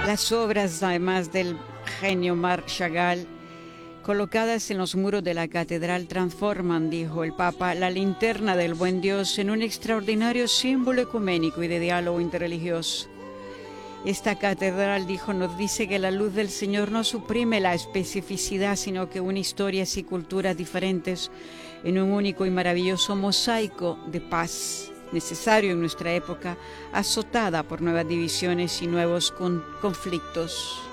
Las obras, además del genio Marc Chagall, colocadas en los muros de la catedral, transforman, dijo el Papa, la linterna del buen Dios en un extraordinario símbolo ecuménico y de diálogo interreligioso. Esta catedral, dijo, nos dice que la luz del Señor no suprime la especificidad, sino que une historias y culturas diferentes en un único y maravilloso mosaico de paz, necesario en nuestra época, azotada por nuevas divisiones y nuevos conflictos.